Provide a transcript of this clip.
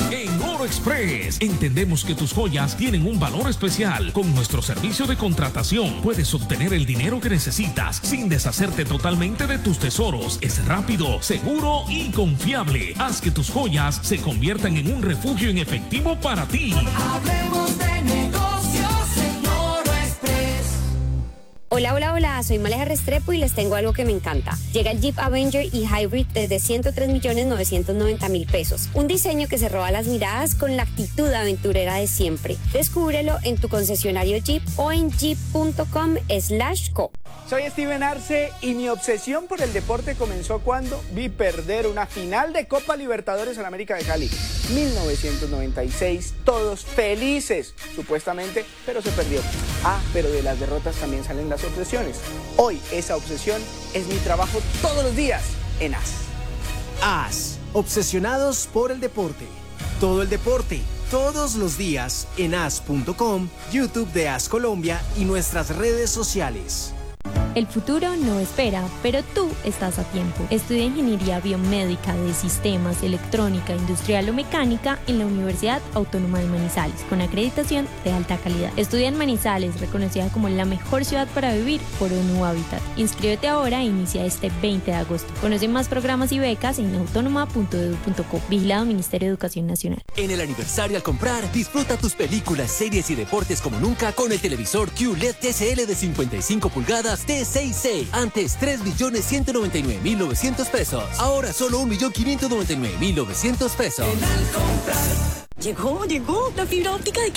En Oro Express, entendemos que tus joyas tienen un valor especial. Con nuestro servicio de contratación, puedes obtener el dinero que necesitas sin deshacerte totalmente de tus tesoros. Es rápido, seguro y confiable. Haz que tus joyas se conviertan en un refugio en efectivo para ti. Hablemos de negocios en Oro Express. Hola, hola, hola, soy Maleja Restrepo y les tengo algo que me encanta. Llega el Jeep Avenger y Hybrid desde 103.990.000 pesos. Un diseño que se roba las miradas con la actitud aventurera de siempre. Descúbrelo en tu concesionario Jeep o en jeep.com/co. Soy Steven Arce y mi obsesión por el deporte comenzó cuando vi perder una final de Copa Libertadores en América de Cali. 1996, todos felices, supuestamente, pero se perdió. Pero de las derrotas también salen las obsesiones. Hoy esa obsesión es mi trabajo todos los días en AS. AS, obsesionados por el deporte. Todo el deporte, todos los días en as.com, YouTube de AS Colombia y nuestras redes sociales. El futuro no espera, pero tú estás a tiempo. Estudia Ingeniería Biomédica de Sistemas, Electrónica, Industrial o Mecánica en la Universidad Autónoma de Manizales, con acreditación de alta calidad. Estudia en Manizales, reconocida como la mejor ciudad para vivir por ONU Habitat. Inscríbete ahora e inicia este 20 de agosto. Conoce más programas y becas en autónoma.edu.co. Vigilado Ministerio de Educación Nacional. En el aniversario al comprar, disfruta tus películas, series y deportes como nunca con el televisor QLED TCL de 55 pulgadas T6C. Antes 3.199.900 pesos. Ahora solo 1.599.900 pesos. Llegó la fibra óptica de